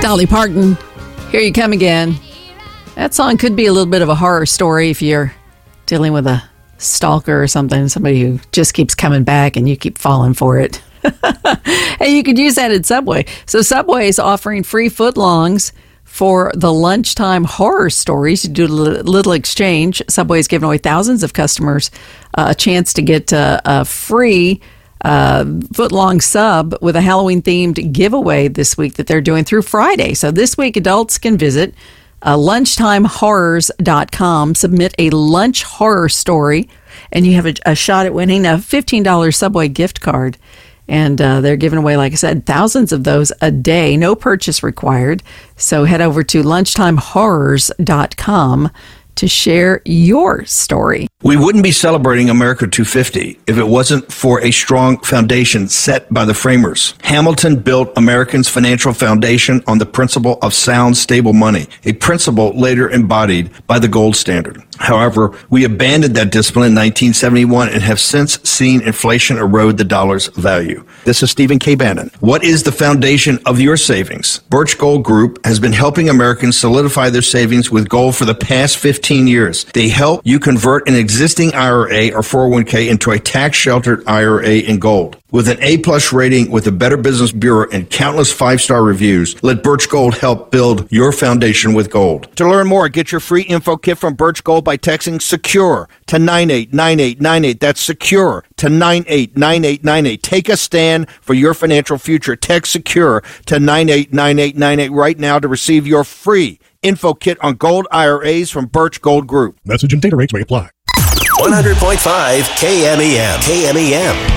Dolly Parton, Here You Come Again. That song could be a little bit of a horror story if you're dealing with a stalker or something, somebody who just keeps coming back and you keep falling for it. And you could use that at Subway. So Subway is offering free footlongs for the lunchtime horror stories. You do a little exchange. Subway is giving away thousands of customers a chance to get a free footlong sub with a Halloween-themed giveaway this week that they're doing through Friday. So this week, adults can visit lunchtimehorrors.com, submit a lunch horror story, and you have a shot at winning a $15 Subway gift card. And they're giving away, like I said, thousands of those a day, no purchase required. So head over to lunchtimehorrors.com to share your story. We wouldn't be celebrating America 250 if it wasn't for a strong foundation set by the framers. Hamilton built Americans' financial foundation on the principle of sound, stable money, a principle later embodied by the gold standard. However, we abandoned that discipline in 1971 and have since seen inflation erode the dollar's value. This is Stephen K. Bannon. What is the foundation of your savings? Birch Gold Group has been helping Americans solidify their savings with gold for the past 15 years. They help you convert an existing IRA or 401k into a tax-sheltered IRA in gold. With an A-plus rating with the Better Business Bureau and countless five-star reviews, let Birch Gold help build your foundation with gold. To learn more, get your free info kit from Birch Gold by texting SECURE to 989898. That's SECURE to 989898. Take a stand for your financial future. Text SECURE to 989898 right now to receive your free info kit on gold IRAs from Birch Gold Group. Message and data rates may apply. 100.5 KMEM. KMEM.